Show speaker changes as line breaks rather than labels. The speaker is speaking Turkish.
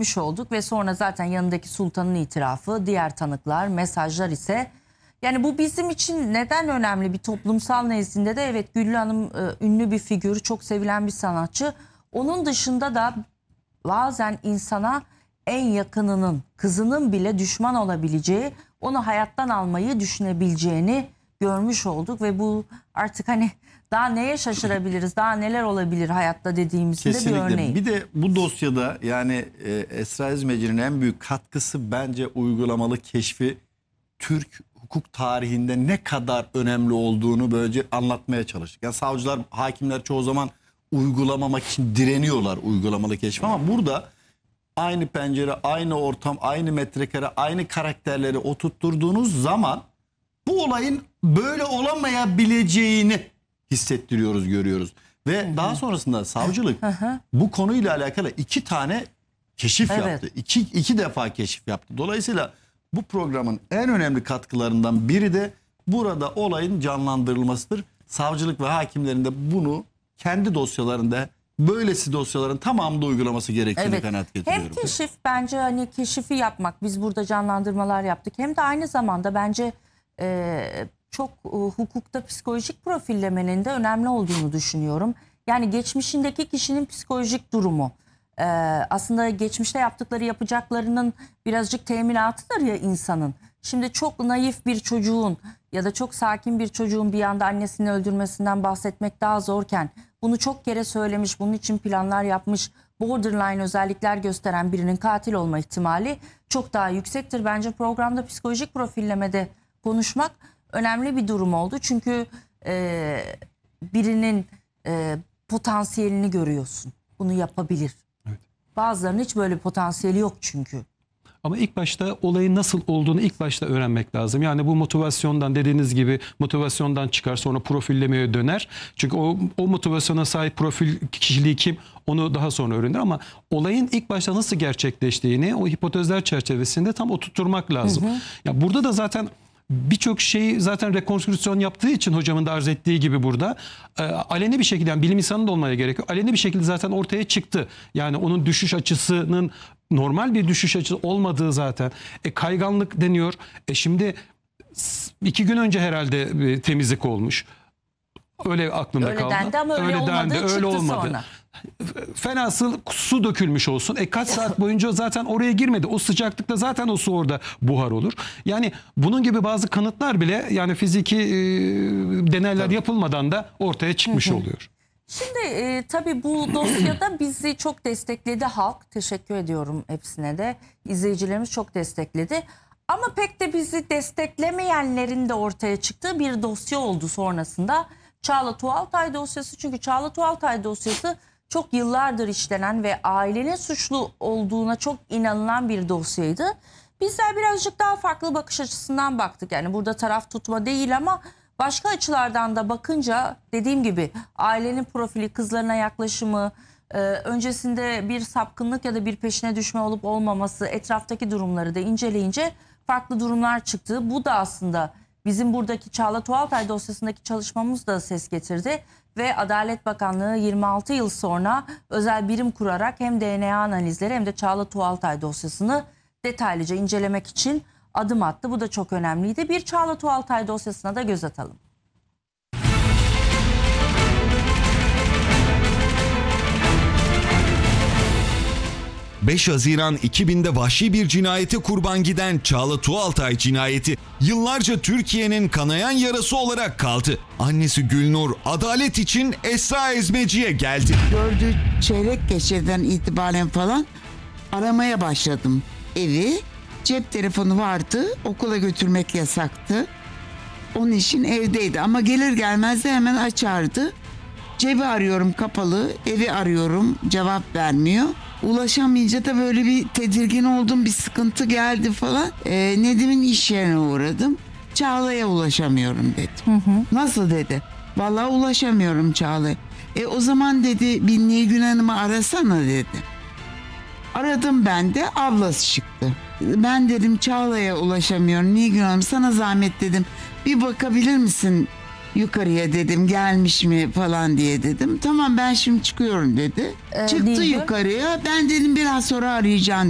görmüş olduk ve sonra zaten yanındaki sultanın itirafı, diğer tanıklar, mesajlar ise yani bu bizim için neden önemli bir toplumsal nezdinde de evet Güllü Hanım ünlü bir figür, çok sevilen bir sanatçı. Onun dışında da bazen insana en yakınının, kızının bile düşman olabileceği, onu hayattan almayı düşünebileceğini görmüş olduk ve bu artık hani daha neye şaşırabiliriz, daha neler olabilir hayatta dediğimizde bir örneği.
Bir de bu dosyada yani Esra Ezmeci'nin en büyük katkısı bence uygulamalı keşfi Türk hukuk tarihinde ne kadar önemli olduğunu böylece anlatmaya çalıştık. Yani savcılar, hakimler çoğu zaman uygulamamak için direniyorlar uygulamalı keşif ama burada aynı pencere, aynı ortam, aynı metrekare, aynı karakterleri oturtturduğunuz zaman bu olayın böyle olamayabileceğini hissettiriyoruz, görüyoruz. Ve daha sonrasında savcılık bu konuyla alakalı 2 tane keşif yaptı. İki defa keşif yaptı. Dolayısıyla bu programın en önemli katkılarından biri de burada olayın canlandırılmasıdır. Savcılık ve hakimlerin de bunu kendi dosyalarında, böylesi dosyaların tamamında uygulaması gerektiğini kanaat getiriyorum.
Hem keşif, bence hani keşifi yapmak, biz burada canlandırmalar yaptık, hem de aynı zamanda bence çok hukukta psikolojik profillemenin de önemli olduğunu düşünüyorum. Yani geçmişindeki kişinin psikolojik durumu, aslında geçmişte yaptıkları, yapacaklarının birazcık teminatıdır ya insanın. Şimdi çok naif bir çocuğun ya da çok sakin bir çocuğun bir anda annesini öldürmesinden bahsetmek daha zorken, bunu çok kere söylemiş, bunun için planlar yapmış, borderline özellikler gösteren birinin katil olma ihtimali çok daha yüksektir. Bence programda psikolojik profillemede konuşmak önemli bir durum oldu. Çünkü birinin potansiyelini görüyorsun. Bunu yapabilir.
Evet.
Bazılarının hiç böyle potansiyeli yok çünkü.
Ama ilk başta olayın nasıl olduğunu ilk başta öğrenmek lazım. Yani bu motivasyondan, dediğiniz gibi motivasyondan çıkar, sonra profillemeye döner. Çünkü o motivasyona sahip profil kişiliği kim, onu daha sonra öğrenir. Ama olayın ilk başta nasıl gerçekleştiğini o hipotezler çerçevesinde tam oturtturmak lazım. Ya burada da zaten birçok şeyi zaten rekonstrüksiyon yaptığı için hocamın da arz ettiği gibi burada aleni bir şekilde, yani bilim insanı da olmaya gerek yok, aleni bir şekilde zaten ortaya çıktı. Yani onun düşüş açısının normal bir düşüş açısı olmadığı zaten. Kayganlık deniyor. Şimdi 2 gün önce herhalde temizlik olmuş. Öyle aklımda
Öyle
kaldı.
dendi ama öyle olmadı, çıktı sonra.
Fenasıl su dökülmüş olsun. Kaç saat boyunca zaten oraya girmedi. O sıcaklıkta zaten o su orada buhar olur. Yani bunun gibi bazı kanıtlar bile yani fiziki deneyler yapılmadan da ortaya çıkmış oluyor.
Şimdi tabii bu dosyada bizi çok destekledi halk. Teşekkür ediyorum hepsine de. İzleyicilerimiz çok destekledi. Ama pek de bizi desteklemeyenlerin de ortaya çıktığı bir dosya oldu sonrasında. Çağla Tuğaltay dosyası. Çünkü Çağla Tuğaltay dosyası çok yıllardır işlenen ve ailenin suçlu olduğuna çok inanılan bir dosyaydı. Bizler birazcık daha farklı bakış açısından baktık. Yani burada taraf tutma değil ama başka açılardan da bakınca dediğim gibi ailenin profili, kızlarına yaklaşımı, öncesinde bir sapkınlık ya da bir peşine düşme olup olmaması, etraftaki durumları da inceleyince farklı durumlar çıktı. Bu da aslında bizim buradaki Çağla Tuğaltay dosyasındaki çalışmamız da ses getirdi. Ve Adalet Bakanlığı 26 yıl sonra özel birim kurarak hem DNA analizleri hem de Çağla Tuğaltay dosyasını detaylıca incelemek için adım attı. Bu da çok önemliydi. Bir Çağla Tuğaltay dosyasına da göz atalım.
...5 Haziran 2000'de vahşi bir cinayete kurban giden Çağla Tuğaltay cinayeti... ...yıllarca Türkiye'nin kanayan yarası olarak kaldı. Annesi Gülnur adalet için Esra Ezmeci'ye geldi.
Gördüğü çeyrek geçeden itibaren falan aramaya başladım evi. Cep telefonu vardı, okula götürmek yasaktı. Onun için evdeydi ama gelir gelmez de hemen açardı. Cebi arıyorum kapalı, evi arıyorum cevap vermiyor. Ulaşamayınca da böyle bir tedirgin oldum, bir sıkıntı geldi falan. Nedim'in iş yerine uğradım. Çağla'ya ulaşamıyorum dedim. Nasıl dedi? Vallahi ulaşamıyorum Çağla'ya. O zaman dedi bir Nilgün Hanım'ı arasana dedi. Aradım ben de, ablası çıktı. Ben dedim Çağla'ya ulaşamıyorum. Nilgün Hanım sana zahmet dedim. Bir bakabilir misin yukarıya dedim, gelmiş mi falan diye dedim. Tamam ben şimdi çıkıyorum dedi. Çıktı
Nilgün?
yukarıya. Ben dedim biraz sonra arayacağım.